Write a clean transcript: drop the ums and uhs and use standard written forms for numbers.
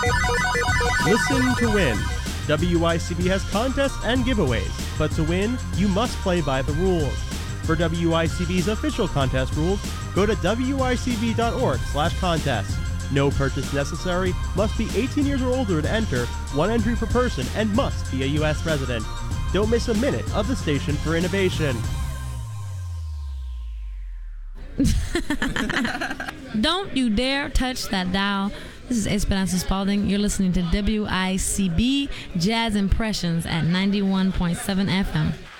Listen to win. WICB has contests and giveaways, but to win, you must play by the rules. For WICB's official contest rules, go to wicb.org/contest. No purchase necessary, must be 18 years or older to enter, one entry per person, and must be a U.S. resident. Don't miss a minute of the station for innovation. Don't you dare touch that dial. This is Esperanza Spalding. You're listening to WICB Jazz Impressions at 91.7 FM.